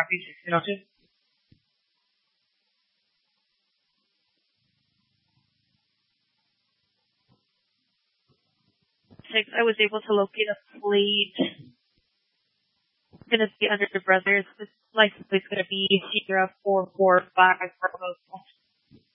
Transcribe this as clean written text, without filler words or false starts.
copy 1602. 6, I was able to locate a plate. It's going to be under the brothers. This license plate is going to be Sierra 445 Bravo